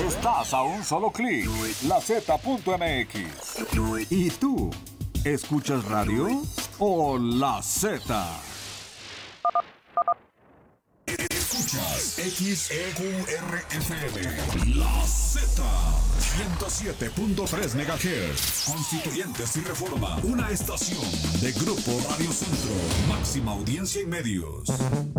Estás a un solo clic. LaZ.mx. ¿Y tú? ¿Escuchas radio o La Z? Escuchas XEQRFM, La Z, 107.3 MHz, Constituyentes y Reforma, una estación de Grupo Radio Centro, máxima audiencia en medios.